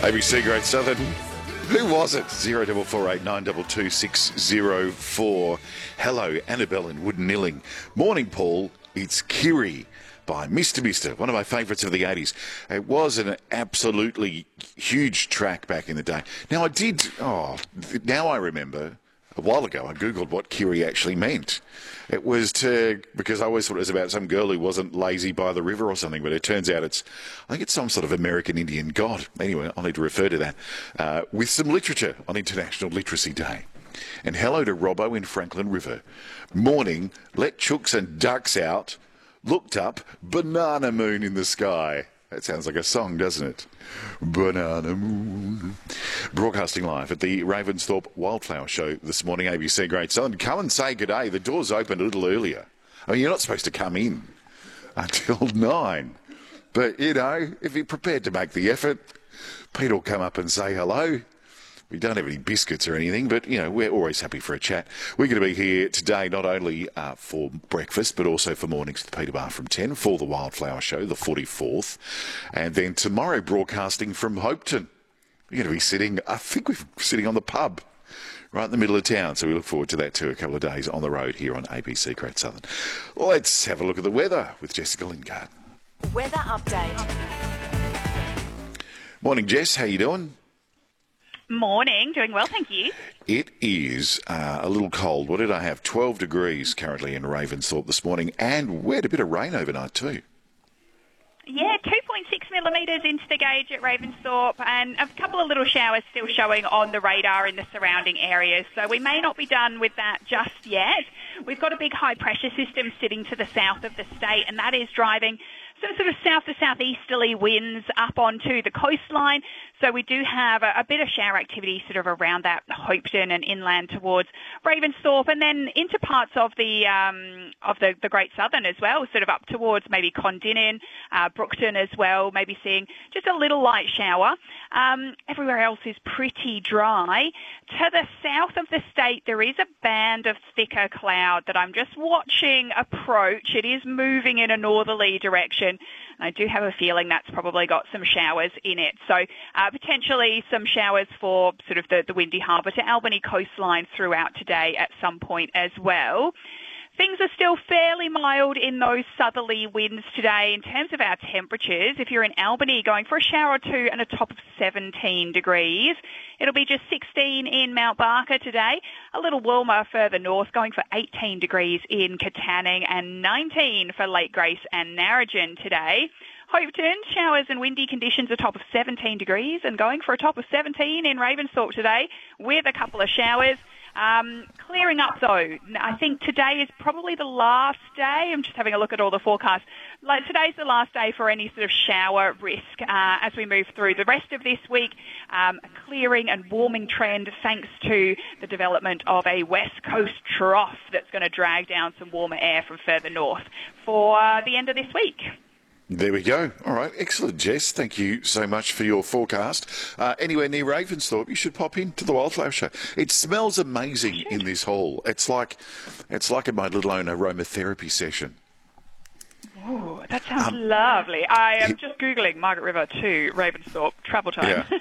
ABC Great Southern. Who was it? 0448 922 604. Hello, Annabelle in Wooden Morning, Paul. It's Kiri by Mr. Mister, one of my favourites of the 80s. It was an absolutely huge track back in the day. Now now I remember, a while ago I Googled what Kiri actually meant. It was because I always thought it was about some girl who wasn't lazy by the river or something, but it turns out I think it's some sort of American Indian god. Anyway, I'll need to refer to that with some literature on International Literacy Day. And hello to Robbo in Franklin River. Morning, let chooks and ducks out. Looked up, banana moon in the sky. That sounds like a song, doesn't it? Banana moon. Broadcasting live at the Ravensthorpe Wildflower Show this morning, ABC Great Southern. Come and say good day. The doors opened a little earlier. I mean, you're not supposed to come in until 9. But, if you're prepared to make the effort, Pete will come up and say hello. We don't have any biscuits or anything, but, we're always happy for a chat. We're going to be here today not only for breakfast, but also for mornings at the Peter Bar from 10 for the Wildflower Show, the 44th. And then tomorrow broadcasting from Hopeton. We're going to be sitting on the pub right in the middle of town. So we look forward to that too, a couple of days on the road here on ABC Great Southern. Let's have a look at the weather with Jessica Lingard. Weather update. Morning, Jess. How you doing? Morning, doing well, thank you. It is a little cold. What did I have? 12 degrees currently in Ravensthorpe this morning, and we had a bit of rain overnight too. Yeah, 2.6 millimetres into the gauge at Ravensthorpe, and a couple of little showers still showing on the radar in the surrounding areas. So we may not be done with that just yet. We've got a big high pressure system sitting to the south of the state, and that is driving some sort of south to southeasterly winds up onto the coastline. So we do have a bit of shower activity sort of around that Hopeton and inland towards Ravensthorpe, and then into parts of the Great Southern as well, sort of up towards maybe Condinin, Brookton as well, maybe seeing just a little light shower. Everywhere else is pretty dry. To the south of the state, there is a band of thicker cloud that I'm just watching approach. It is moving in a northerly direction. I do have a feeling that's probably got some showers in it. So potentially some showers for sort of the Windy Harbour to Albany coastline throughout today at some point as well. Things are still fairly mild in those southerly winds today in terms of our temperatures. If you're in Albany, going for a shower or two and a top of 17 degrees. It'll be just 16 in Mount Barker today, a little warmer further north, going for 18 degrees in Katanning and 19 for Lake Grace and Narrogin today. Hopeton, showers and windy conditions, a top of 17 degrees, and going for a top of 17 in Ravensthorpe today with a couple of showers. Clearing up though. I think today is probably the last day. I'm just having a look at all the forecasts. Today's the last day for any sort of shower risk as we move through the rest of this week. A clearing and warming trend thanks to the development of a west coast trough that's going to drag down some warmer air from further north for the end of this week. There we go. All right. Excellent, Jess. Thank you so much for your forecast. Anywhere near Ravensthorpe, you should pop in to the Wildflower Show. It smells amazing in this hall. It's like my little own aromatherapy session. Oh, that sounds lovely. I am just Googling Margaret River to Ravensthorpe travel time. Yeah.